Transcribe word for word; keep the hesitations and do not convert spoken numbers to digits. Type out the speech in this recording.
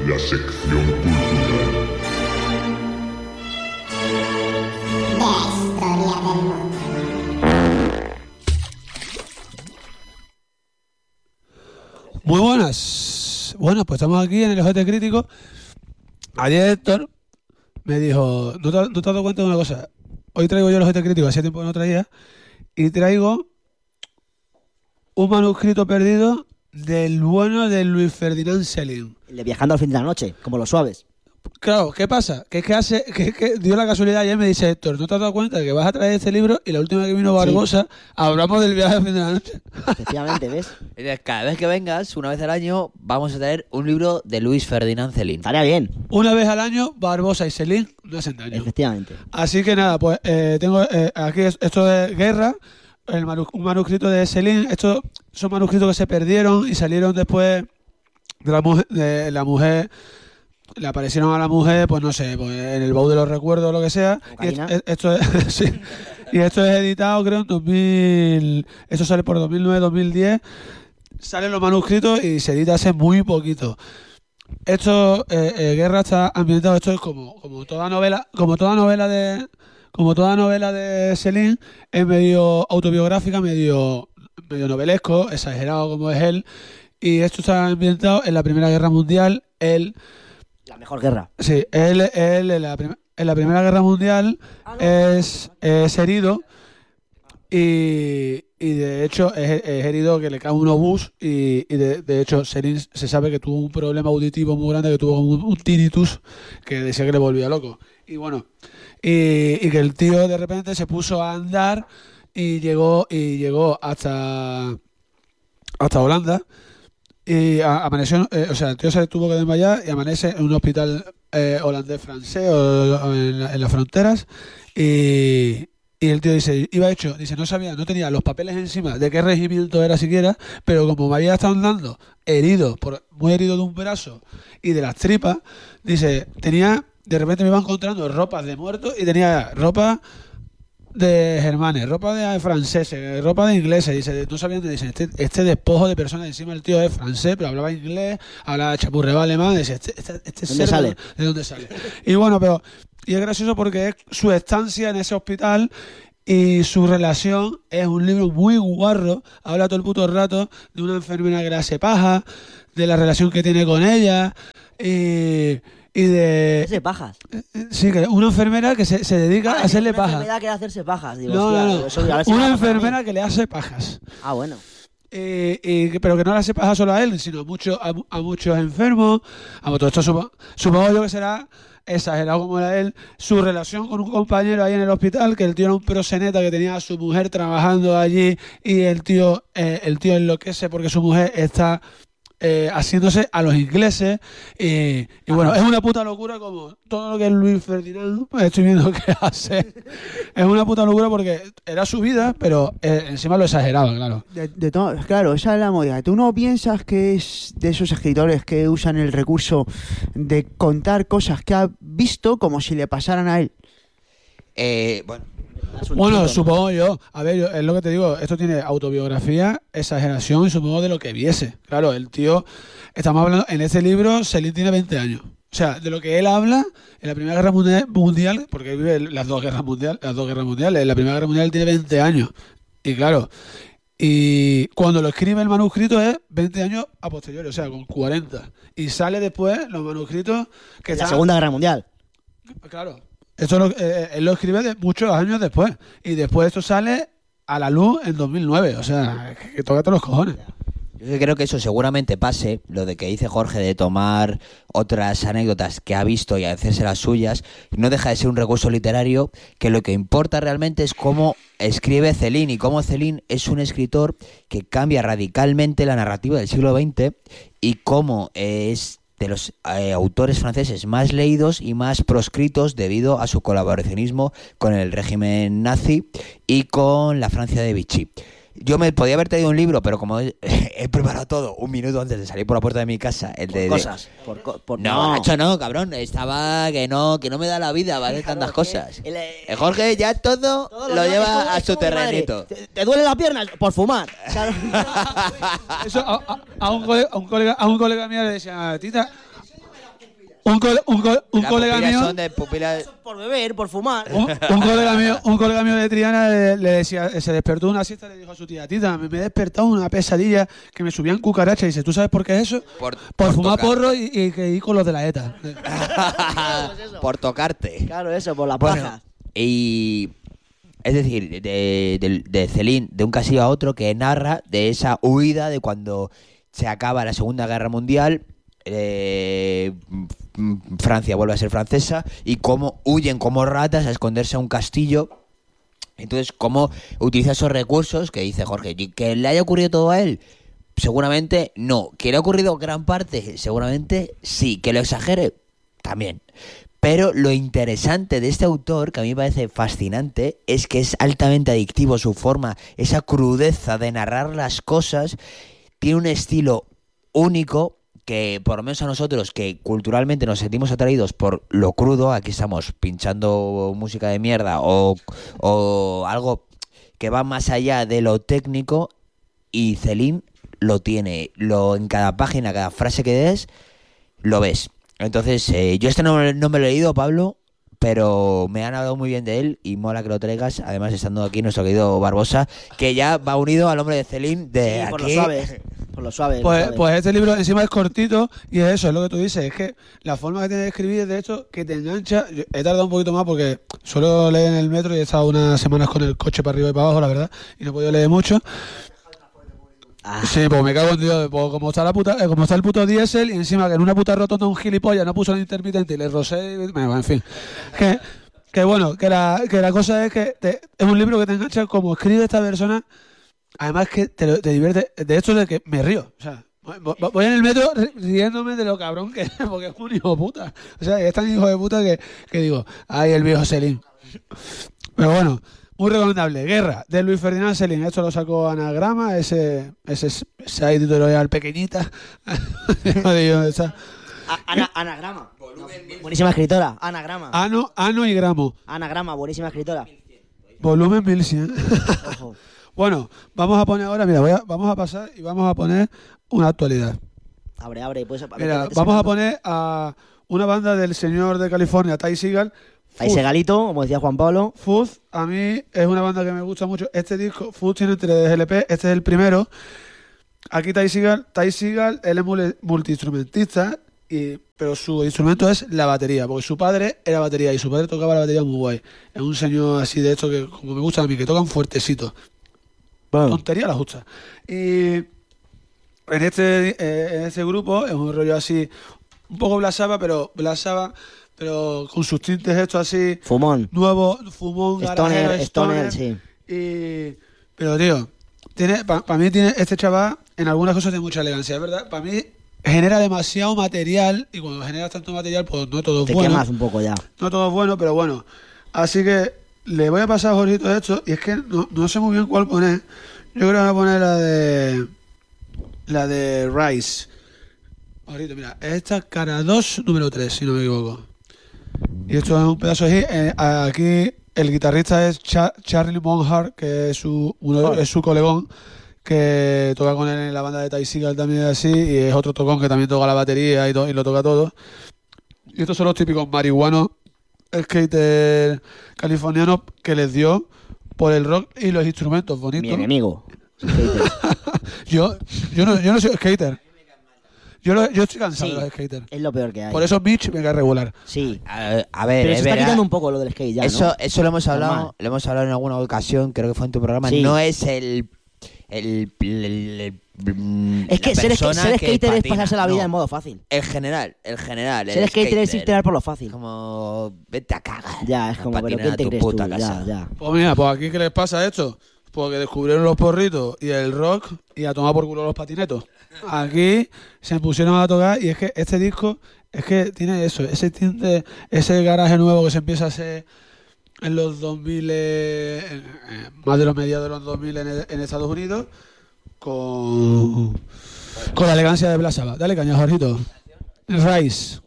La sección cultural. La historia del mundo. Muy buenas. Bueno, pues estamos aquí en el Ojete Crítico. Ayer Héctor me dijo, ¿no te, ¿tú te has dado cuenta de una cosa? Hoy traigo yo el Ojete Crítico, hacía tiempo que no traía, y traigo un manuscrito perdido del bueno de Luis Ferdinand Céline. El de Viajando al fin de la noche, como los suaves. Claro, ¿qué pasa? Que es que hace, que, que dio la casualidad ayer, me dice Héctor, ¿no te has dado cuenta de que vas a traer este libro? Y la última vez que vino Barbosa, sí, hablamos del viaje al fin de la noche. Efectivamente, ¿ves? Cada vez que vengas, una vez al año, vamos a traer un libro de Luis Ferdinand Céline. Estaría bien. Una vez al año, Barbosa y Céline no hacen daño. Efectivamente. Así que nada, pues eh, tengo eh, aquí esto de guerra, el manu- un manuscrito de Céline. Estos son manuscritos que se perdieron y salieron después de la mujer, de la mujer le aparecieron a la mujer, pues no sé, pues en el baúl de los recuerdos o lo que sea. Y esto, esto es, sí, y esto es editado, creo, en dos mil. Esto sale por dos mil nueve, dos mil diez. Salen los manuscritos y se edita hace muy poquito. Esto, eh, eh, Guerra está ambientado, esto es como, como toda novela, como toda novela de, como toda novela de Céline, es medio autobiográfica, medio, medio novelesco, exagerado como es él. Y esto está ambientado en la Primera Guerra Mundial. Él La mejor guerra. Sí, él, él en, la prim- en la Primera Guerra Mundial ah, no. es, es herido y, y de hecho es, es herido que le cae un obús y, y de, de hecho Céline se sabe que tuvo un problema auditivo muy grande, que tuvo un, un tinnitus que decía que le volvía loco. Y bueno, y, y que el tío de repente se puso a andar y llegó y llegó hasta, hasta Holanda. Y amaneció, eh, o sea, el tío se tuvo que desmayar y amanece en un hospital eh, holandés-francés o, o en, la, en las fronteras. Y, y el tío dice, iba hecho, dice, no sabía, no tenía los papeles encima de qué regimiento era siquiera, pero como me había estado andando herido, por, muy herido de un brazo y de las tripas, dice, tenía, de repente me iba encontrando ropas de muertos y tenía ropa de germanes, ropa de franceses, ropa de ingleses. Dice, no sabían, dicen, este, este despojo de personas, encima el tío es francés, pero hablaba inglés, hablaba chapurreba alemán. Dice, este, este, este ¿Dónde sale? De, ¿de dónde sale? Y bueno, pero y es gracioso porque es su estancia en ese hospital y su relación. Es un libro muy guarro, habla todo el puto rato de una enfermera que le hace paja, de la relación que tiene con ella y... Y de... ¿Hacerse pajas? Sí, que una enfermera que se, se dedica ah, a hacerle pajas. Una enfermera que hacerse pajas. Digo, no, hostia, no, no. Eso, a ver si una enfermera que le hace pajas. Ah, bueno. Eh, y, pero que no le hace pajas solo a él, sino a, mucho, a, a muchos enfermos. A todo esto supongo, supongo yo que será exagerado como era él. Su relación con un compañero ahí en el hospital, que el tío era un proxeneta que tenía a su mujer trabajando allí y el tío, eh, el tío enloquece porque su mujer está... Eh, haciéndose a los ingleses y, y bueno, es una puta locura como todo lo que es Luis Ferdinand, pues estoy viendo que hace, es una puta locura porque era su vida, pero eh, encima lo exageraba, claro. De, de to- claro, esa es la movida. ¿Tú no piensas que es de esos escritores que usan el recurso de contar cosas que ha visto como si le pasaran a él? Eh, bueno... Bueno, tío, supongo yo, a ver, yo, es lo que te digo, esto tiene autobiografía, exageración y supongo de lo que viese. Claro, el tío, estamos hablando, en este libro, Céline tiene veinte años. O sea, de lo que él habla en la Primera Guerra Mundial, mundial porque vive las dos guerras mundiales, las dos guerras mundiales, en la Primera Guerra Mundial tiene veinte años. Y claro, y cuando lo escribe el manuscrito es veinte años a posteriori, o sea, con cuarenta. Y sale después los manuscritos que La están, Segunda Guerra Mundial. Claro. Esto lo, eh, él lo escribe de muchos años después. Y después esto sale a la luz en dos mil nueve. O sea, que, que tócate los cojones. Yo creo que eso seguramente pase, lo de que dice Jorge de tomar otras anécdotas que ha visto y hacerse las suyas, no deja de ser un recurso literario que lo que importa realmente es cómo escribe Céline y cómo Céline es un escritor que cambia radicalmente la narrativa del siglo veinte y cómo es de los eh, autores franceses más leídos y más proscritos debido a su colaboracionismo con el régimen nazi y con la Francia de Vichy. Yo me podía haber traído un libro, pero como he, he preparado todo un minuto antes de salir por la puerta de mi casa, el de, por cosas. De... Por co- por... No, no, Nacho, no, cabrón. Estaba que no, que no me da la vida, ¿vale? Claro, tantas cosas. El, el Jorge ya todo, todo lo, lo lleva como, a su terrenito. ¿Te, ¿Te duele la pierna? Por fumar. Claro. Eso a, a, a, un colega, a un colega, a un colega mío le decía, Tita. un, cole- un, co- un Las colega pupilas mío, son de pupilas... Por beber, por fumar. un, un colega mío, un colega mío de Triana le, le decía, se despertó una siesta y le dijo a su tía, tita, me, me he despertado una pesadilla que me subían cucarachas. Y dice, ¿tú sabes por qué es eso? Por, Por, por fumar tocar. porro y, y que ir con los de la ETA. Por tocarte. Claro, eso, por la Bueno, paja. y es decir, de, de, de Celine, de un casillo a otro, que narra de esa huida de cuando se acaba la Segunda Guerra Mundial, eh, Francia vuelve a ser francesa, y cómo huyen como ratas a esconderse a un castillo. Entonces, cómo utiliza esos recursos que dice Jorge, ¿y que le haya ocurrido todo a él? Seguramente no. ¿Que le ha ocurrido gran parte? Seguramente sí. ¿Que lo exagere? También. Pero lo interesante de este autor, que a mí me parece fascinante, es que es altamente adictivo su forma, esa crudeza de narrar las cosas, tiene un estilo único que, por lo menos a nosotros, que culturalmente nos sentimos atraídos por lo crudo, aquí estamos pinchando música de mierda o, o algo que va más allá de lo técnico, y Celine lo tiene, lo en cada página, cada frase que des, lo ves. Entonces, eh, yo este no, no me lo he leído, Pablo, pero me han hablado muy bien de él y mola que lo traigas. Además, estando aquí nuestro querido Barbosa, que ya va unido al hombre de Celine de Sí, por aquí. lo suave. Por lo suave. lo Pues, suave. pues este libro encima es cortito y es eso, es lo que tú dices, es que la forma que tiene de escribir es de hecho que te engancha. Yo he tardado un poquito más porque suelo leer en el metro y he estado unas semanas con el coche para arriba y para abajo, la verdad, y no he podido leer mucho. Ah, Sí, pues me cago en Dios, pues como está la puta, eh, como está el puto diésel y encima que en una puta rotonda un gilipollas no puso el intermitente y le rosé, y- bueno, en fin. Que, que bueno, que la, que la cosa es que te- es un libro que te engancha como escribe esta persona, además que te, lo- te divierte, de hecho de que me río, o sea, voy voy en el metro ri- riéndome de lo cabrón que es, porque es un hijo de puta, o sea, es tan hijo de puta que, que digo, ay, el viejo Selim. Pero bueno, muy recomendable. Guerra, de Luis Ferdinand Celine. Esto lo sacó Anagrama, ese, ese, esa editorial pequeñita. No digo dónde está. a- ana- anagrama. No, buenísima escritora. Anagrama. Ano, ano y gramo. Anagrama, buenísima escritora. Volumen mil cien. Ojo. Bueno, vamos a poner ahora, mira, voy a- vamos a pasar y vamos a poner una actualidad. Abre, abre. Pues, Mira, vamos a poner a una banda del señor de California, Ty Segall. Ahí Fuzz. Segalito, como decía Juan Pablo. Fuzz, a mí es una banda que me gusta mucho. Este disco, Fuzz tiene tres L P, este es el primero. Aquí Ty Segall, Ty Segall, él es mul- multiinstrumentista, y, pero su instrumento es la batería, porque su padre era batería y su padre tocaba la batería muy guay. Es un señor así de esto que, como me gusta a mí, que tocan fuertecito. Tontería la justa. Y en este, eh, en este grupo es un rollo así, un poco Black Sabbath, pero Black Sabbath, pero con sus tintes estos así Fumón. nuevo, fumón, garajero, Stoner, Stoner, sí. Y, pero tío, tiene, para mí tiene este chaval en algunas cosas tiene mucha elegancia, es verdad. Para mí genera demasiado material y cuando generas tanto material, pues no todo es Te bueno. quemas un poco ya. No todo es bueno, pero bueno. Así que le voy a pasar a Jorgito esto y es que no, no sé muy bien cuál poner. Yo creo que voy a poner la de la de Rice. Jorgito, mira, esta cara dos, número tres, si no me equivoco. Y esto es un pedazo de hit. Eh, aquí el guitarrista es Cha- Charlie Monhart, que es su, uno, es su colegón, que toca con él en la banda de Ty Segall también así, y es otro tocón que también toca la batería y, to- y lo toca todo. Y estos son los típicos marihuanos skater californianos que les dio por el rock y los instrumentos Mi bonitos. enemigo. Yo, yo, no, yo no soy skater. Yo, lo- yo estoy cansado Sí. de los skaters. Es lo peor que hay. Por eso Mitch me cae regular. Sí. A, a ver, Pero es se está verdad. quitando un poco lo del skate ya, ¿no? Eso, eso lo hemos hablado, Normal. lo hemos hablado en alguna ocasión, creo que fue en tu programa. Sí. No es el, el, el- el- el- Es que la ser, persona ser que skater es patina, pasarse la vida no. en modo fácil. El general, el general. Ser el skater es ir tirar por lo fácil. Como, vete a cagar. Ya, es a como, pero patinar ¿quién a te tu crees tú? puta Ya, casa. ya. Pues mira, pues aquí ¿qué les pasa a esto? Porque descubrieron los porritos y el rock y a tomar por culo los patinetos. Aquí se pusieron a tocar y es que este disco es que tiene eso, ese tinte, ese garaje nuevo que se empieza a hacer en los dos mil, eh, eh, más de los mediados de los dos mil en, en Estados Unidos, con, con la elegancia de Black Sabbath. Dale caña, Jorgito. Rice.